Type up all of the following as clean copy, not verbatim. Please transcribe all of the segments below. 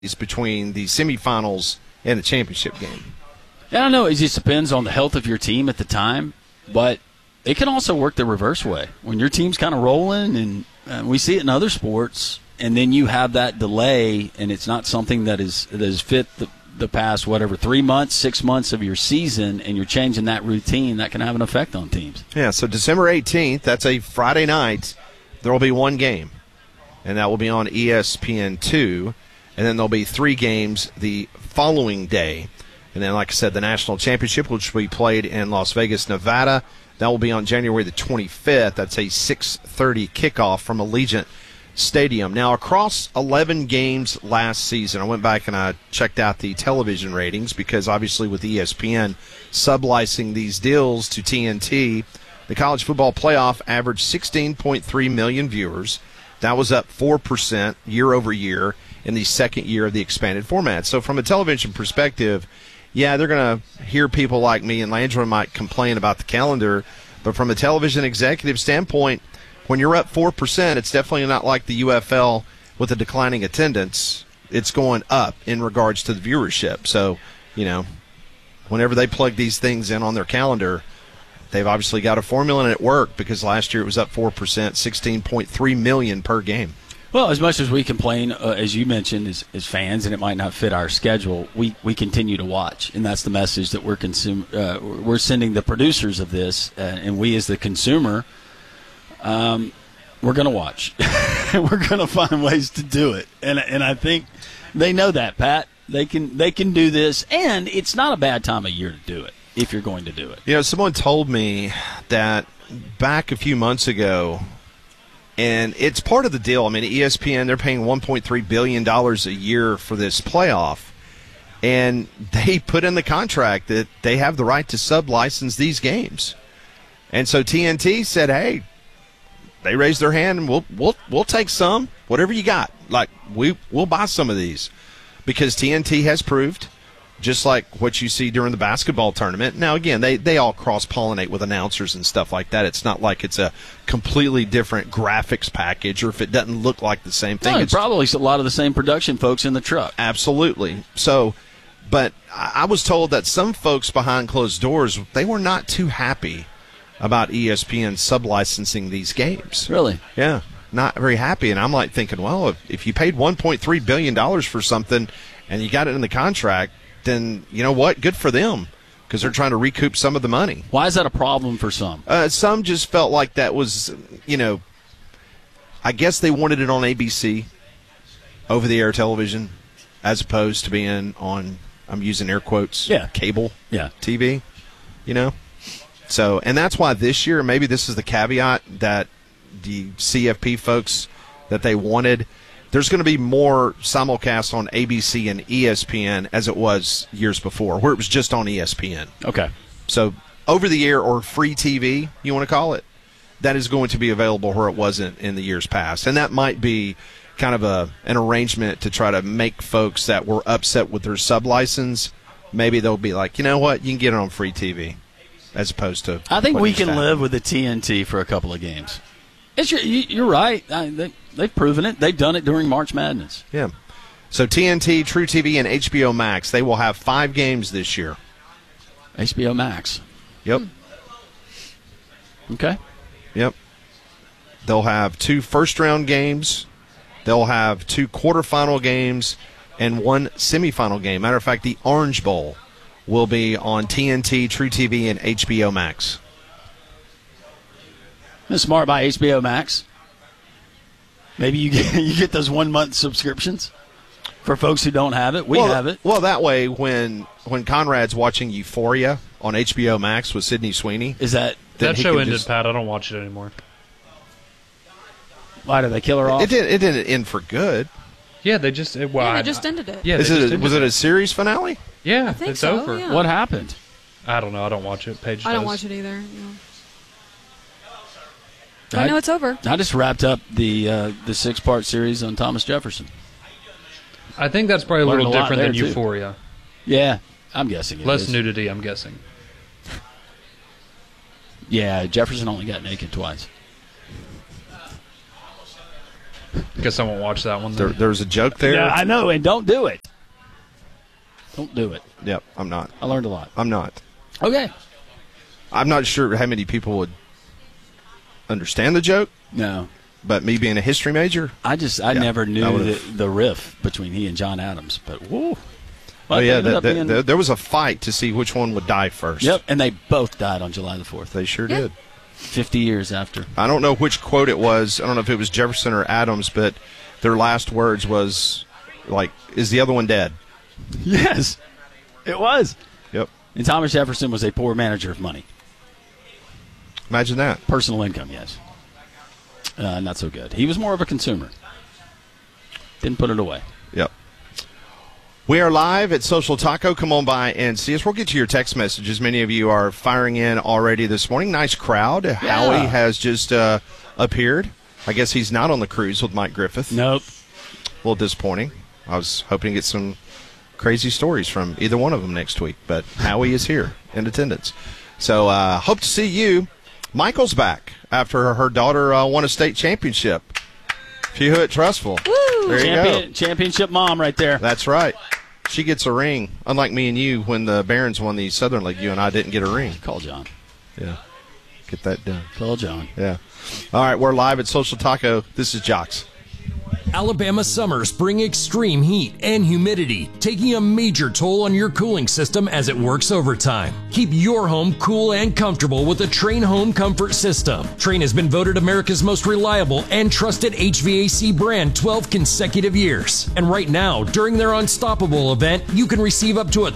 between the semifinals and the championship game. I don't know. It just depends on the health of your team at the time, but it can also work the reverse way. When your team's kind of rolling, and we see it in other sports, and then you have that delay, and it's not something that is fit the past, 3 months, 6 months of your season, and you're changing that routine, that can have an effect on teams. Yeah, so December 18th, that's a Friday night, there will be one game, and that will be on ESPN2, and then there'll be 3 games the following day. And then, like I said, the national championship, which will be played in Las Vegas, Nevada, that will be on January the 25th. That's a 6:30 kickoff from Allegiant Stadium. Now, across 11 games last season, I went back and I checked out the television ratings because obviously with ESPN sublicensing these deals to TNT, the college football playoff averaged 16.3 million viewers. That was up 4% year over year in the second year of the expanded format. So from a television perspective, yeah, they're going to hear people like me and Landry might complain about the calendar, but from a television executive standpoint, when you're up 4%, it's definitely not like the UFL with a declining attendance. It's going up in regards to the viewership. So, whenever they plug these things in on their calendar, they've obviously got a formula and it worked because last year it was up 4%, 16.3 million per game. Well, as much as we complain, as you mentioned, as fans, and it might not fit our schedule, we continue to watch, and that's the message that we're sending the producers of this, and we as the consumer, we're going to watch. We're going to find ways to do it, and I think they know that, Pat. They can do this, and it's not a bad time of year to do it if you're going to do it. Someone told me that back a few months ago. And it's part of the deal. I mean, ESPN, they're paying $1.3 billion a year for this playoff. And they put in the contract that they have the right to sub-license these games. And so TNT said, hey, they raised their hand, and we'll take some, whatever you got. Like, we'll buy some of these. Because TNT has proved, just like what you see during the basketball tournament. Now, again, they all cross-pollinate with announcers and stuff like that. It's not like it's a completely different graphics package or if it doesn't look like the same thing. No, it's probably a lot of the same production folks in the truck. Absolutely. So, but I was told that some folks behind closed doors, they were not too happy about ESPN sub-licensing these games. Really? Yeah, not very happy. And I'm like thinking, well, if you paid $1.3 billion for something and you got it in the contract, then you know what? Good for them because they're trying to recoup some of the money. Why is that a problem for some? Some just felt like that was, I guess they wanted it on ABC, over-the-air television, as opposed to being on, I'm using air quotes, cable TV, So, and that's why this year, maybe this is the caveat that the CFP folks that they wanted. There's going to be more simulcasts on ABC and ESPN as it was years before, where it was just on ESPN. Okay. So over-the-air or free TV, you want to call it, that is going to be available where it wasn't in the years past. And that might be kind of an arrangement to try to make folks that were upset with their sub-license, maybe they'll be like, you know what, you can get it on free TV as opposed to. I think we can live with the TNT for a couple of games. You're right. They've proven it. They've done it during March Madness. Yeah. So TNT, True TV, and HBO Max, they will have 5 games this year. HBO Max. Yep. Okay. Yep. They'll have 2 first-round games. They'll have 2 quarterfinal games and 1 semifinal game. Matter of fact, the Orange Bowl will be on TNT, True TV, and HBO Max. That's smart by HBO Max. Maybe you get those 1-month subscriptions for folks who don't have it. We have it. Well, that way when Conrad's watching Euphoria on HBO Max with Sydney Sweeney, that show ended, Pat. I don't watch it anymore. Why did they kill her off? It didn't end for good. Yeah, they just they just ended it. Yeah, was it a series finale? Yeah, I think it's so, over. Yeah. What happened? I don't know. I don't watch it. Paige I don't does. watch it either. No. I know it's over. I just wrapped up the 6-part series on Thomas Jefferson. I think that's probably a little different than too. Euphoria. Yeah, I'm guessing it Less is. nudity, I'm guessing. Yeah, Jefferson only got naked twice. Guess I won't watch that one. There's a joke there. Yeah, I know, and don't do it. Don't do it. Yep, I'm not. I learned a lot. I'm not. Okay. I'm not sure how many people would understand the joke. No. But me being a history major, I never knew the riff between he and John Adams. But woo. But there was a fight to see which one would die first. Yep, and they both died on July the 4th. They sure did. 50 years after. I don't know which quote it was. I don't know if it was Jefferson or Adams, but their last words was like, "Is the other one dead?" Yes, it was. Yep. And Thomas Jefferson was a poor manager of money. Imagine that. Personal income, yes. Not so good. He was more of a consumer. Didn't put it away. Yep. We are live at Social Taco. Come on by and see us. We'll get to your text messages. Many of you are firing in already this morning. Nice crowd. Yeah. Howie has just appeared. I guess he's not on the cruise with Mike Griffith. Nope. A little disappointing. I was hoping to get some crazy stories from either one of them next week, but Howie is here in attendance. So hope to see you. Michael's back after her daughter won a state championship. Pugh Trustful. Woo! There you go. Championship mom right there. That's right. She gets a ring. Unlike me and you, when the Barons won the Southern League, you and I didn't get a ring. Call John. Yeah. Get that done. Call John. Yeah. All right, we're live at Social Taco. This is Jocks. Alabama summers bring extreme heat and humidity, taking a major toll on your cooling system as it works overtime. Keep your home cool and comfortable with the Trane Home Comfort System. Trane has been voted America's most reliable and trusted HVAC brand 12 consecutive years. And right now, during their Unstoppable event, you can receive up to a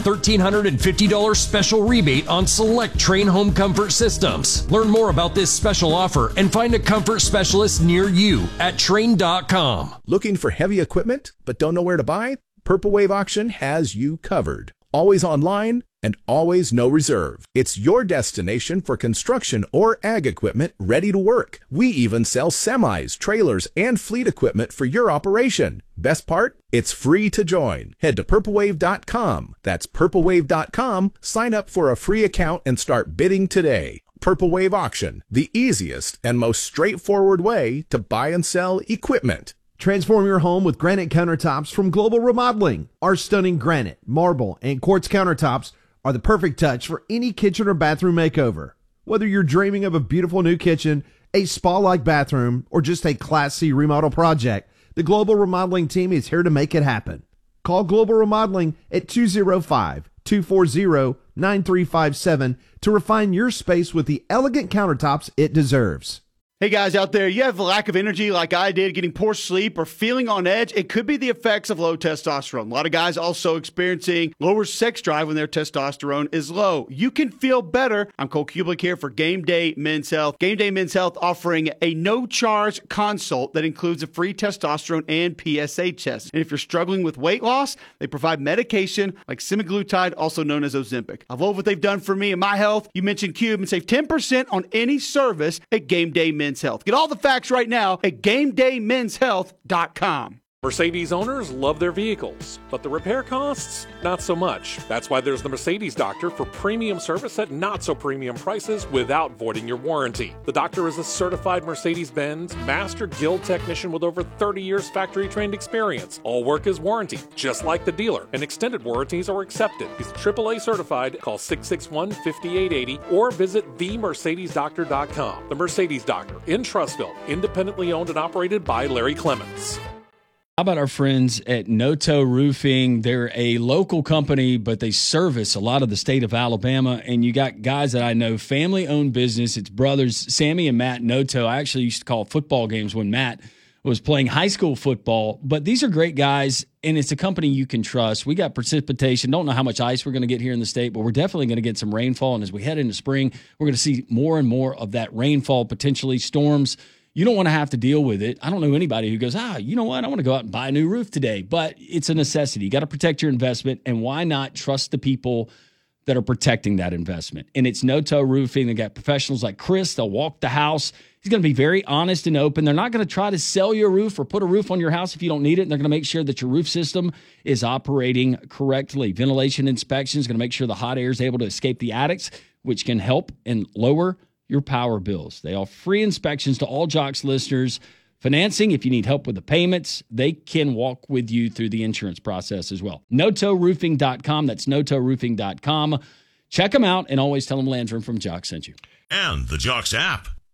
$1,350 special rebate on select Trane Home Comfort systems. Learn more about this special offer and find a comfort specialist near you at Trane.com. Looking for heavy equipment but don't know where to buy? Purple Wave Auction has you covered. Always online and always no reserve. It's your destination for construction or ag equipment ready to work. We even sell semis, trailers, and fleet equipment for your operation. Best part? It's free to join. Head to purplewave.com. That's purplewave.com. Sign up for a free account and start bidding today. Purple Wave Auction, the easiest and most straightforward way to buy and sell equipment. Transform your home with granite countertops from Global Remodeling. Our stunning granite, marble, and quartz countertops are the perfect touch for any kitchen or bathroom makeover. Whether you're dreaming of a beautiful new kitchen, a spa-like bathroom, or just a Class C remodel project, the Global Remodeling team is here to make it happen. Call Global Remodeling at 205-240-9357 to refine your space with the elegant countertops it deserves. Hey guys out there, you have a lack of energy like I did, getting poor sleep or feeling on edge? It could be the effects of low testosterone. A lot of guys also experiencing lower sex drive when their testosterone is low. You can feel better. I'm Cole Kublik here for Game Day Men's Health. Game Day Men's Health offering a no-charge consult that includes a free testosterone and PSA test. And if you're struggling with weight loss, they provide medication like semaglutide, also known as Ozempic. I love what they've done for me and my health. You mentioned Cube and save 10% on any service at Game Day Men's Health. Get all the facts right now at GameDayMen'sHealth.com. Mercedes owners love their vehicles, but the repair costs, not so much. That's why there's the Mercedes Doctor for premium service at not so premium prices without voiding your warranty. The doctor is a certified Mercedes-Benz Master Guild technician with over 30 years factory-trained experience. All work is warranty, just like the dealer, and extended warranties are accepted. He's AAA certified. Call 661-5880 or visit themercedesdoctor.com. The Mercedes Doctor in Trussville, independently owned and operated by Larry Clements. How about our friends at Noto Roofing? They're a local company, but they service a lot of the state of Alabama. And you got guys that I know, family-owned business. It's brothers, Sammy and Matt Noto. I actually used to call football games when Matt was playing high school football. But these are great guys, and it's a company you can trust. We got precipitation. Don't know how much ice we're going to get here in the state, but we're definitely going to get some rainfall. And as we head into spring, we're going to see more and more of that rainfall, potentially storms. You don't want to have to deal with it. I don't know anybody who goes, you know what? I want to go out and buy a new roof today. But it's a necessity. You got to protect your investment. And why not trust the people that are protecting that investment? And it's Noto Roofing. They got professionals like Chris. They'll walk the house. He's going to be very honest and open. They're not going to try to sell you a roof or put a roof on your house if you don't need it. And they're going to make sure that your roof system is operating correctly. Ventilation inspection is going to make sure the hot air is able to escape the attics, which can help and lower your power bills. They offer free inspections to all Jocks listeners financing. If you need help with the payments, they can walk with you through the insurance process as well. NoToRoofing.com. That's NoToRoofing.com. Check them out and always tell them Landrum from Jock sent you. And the Jocks app.